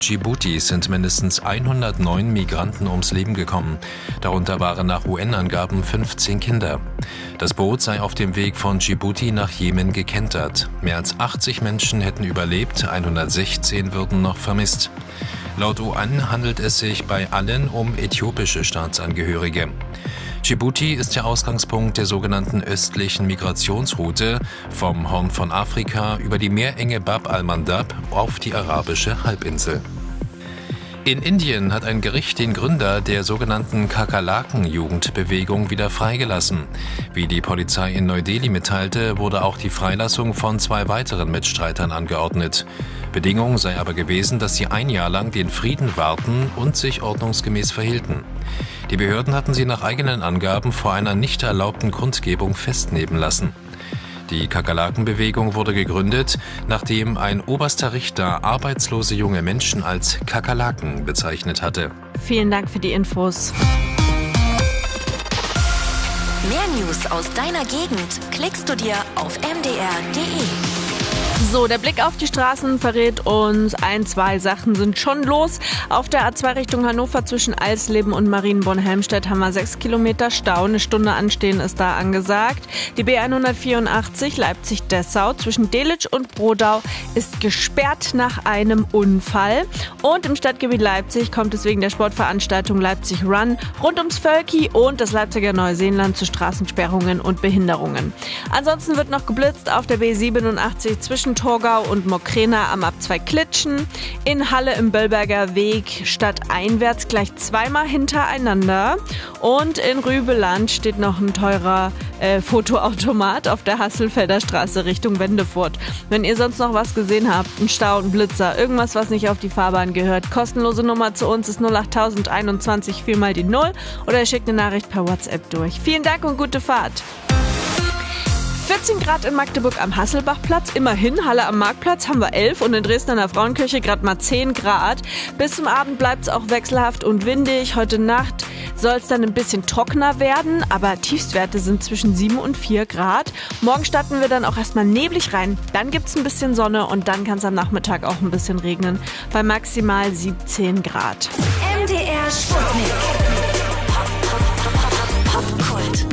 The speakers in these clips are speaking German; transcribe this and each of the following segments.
Dschibuti sind mindestens 109 Migranten ums Leben gekommen. Darunter waren nach UN-Angaben 15 Kinder. Das Boot sei auf dem Weg von Dschibuti nach Jemen gekentert. Mehr als 80 Menschen hätten überlebt, 116 würden noch vermisst. Laut UN handelt es sich bei allen um äthiopische Staatsangehörige. Dschibuti ist der Ausgangspunkt der sogenannten östlichen Migrationsroute vom Horn von Afrika über die Meerenge Bab al-Mandab auf die arabische Halbinsel. In Indien hat ein Gericht den Gründer der sogenannten Kakerlaken-Jugendbewegung wieder freigelassen. Wie die Polizei in Neu-Delhi mitteilte, wurde auch die Freilassung von 2 weiteren Mitstreitern angeordnet. Bedingung sei aber gewesen, dass sie 1 Jahr lang den Frieden wahrten und sich ordnungsgemäß verhielten. Die Behörden hatten sie nach eigenen Angaben vor einer nicht erlaubten Kundgebung festnehmen lassen. Die Kakerlaken-Bewegung wurde gegründet, nachdem ein oberster Richter arbeitslose junge Menschen als Kakerlaken bezeichnet hatte. Vielen Dank für die Infos. Mehr News aus deiner Gegend klickst du dir auf mdr.de. So, der Blick auf die Straßen verrät uns, 2 Sachen sind schon los. Auf der A2 Richtung Hannover zwischen Eisleben und Marienborn-Helmstedt haben wir 6 Kilometer Stau. 1 Stunde anstehen ist da angesagt. Die B184 Leipzig-Dessau zwischen Delitzsch und Brodau ist gesperrt nach einem Unfall. Und im Stadtgebiet Leipzig kommt es wegen der Sportveranstaltung Leipzig Run rund ums Völki und das Leipziger Neuseenland zu Straßensperrungen und Behinderungen. Ansonsten wird noch geblitzt auf der B87 zwischen Torgau und Mokrena am Ab2 Klitschen. In Halle im Böllberger Weg stadteinwärts gleich 2-mal hintereinander. Und in Rübeland steht noch ein teurer Fotoautomat auf der Hasselfelder Straße Richtung Wendefurt. Wenn ihr sonst noch was gesehen habt, ein Stau, ein Blitzer, irgendwas, was nicht auf die Fahrbahn gehört, kostenlose Nummer zu uns ist 08021 4 die 0 oder ihr schickt eine Nachricht per WhatsApp durch. Vielen Dank und gute Fahrt. 14 Grad in Magdeburg am Hasselbachplatz, immerhin. Halle am Marktplatz haben wir 11 und in Dresden an der Frauenkirche gerade mal 10 Grad. Bis zum Abend bleibt es auch wechselhaft und windig. Heute Nacht soll es dann ein bisschen trockener werden, aber Tiefstwerte sind zwischen 7 und 4 Grad. Morgen starten wir dann auch erstmal neblig rein. Dann gibt es ein bisschen Sonne und dann kann es am Nachmittag auch ein bisschen regnen. Bei maximal 17 Grad. MDR Sputnik. Popkult.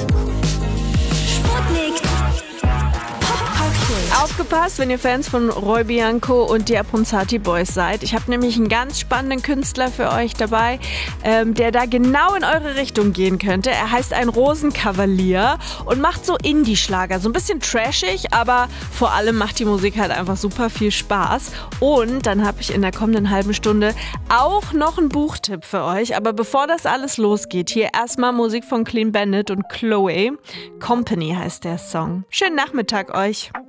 Aufgepasst, wenn ihr Fans von Roy Bianco und die Abronzati Boys seid. Ich habe nämlich einen ganz spannenden Künstler für euch dabei, der da genau in eure Richtung gehen könnte. Er heißt Ein Rosenkavalier und macht so Indie-Schlager. So ein bisschen trashig, aber vor allem macht die Musik halt einfach super viel Spaß. Und dann habe ich in der kommenden halben Stunde auch noch einen Buchtipp für euch. Aber bevor das alles losgeht, hier erstmal Musik von Clean Bandit und Chloe. Company heißt der Song. Schönen Nachmittag euch.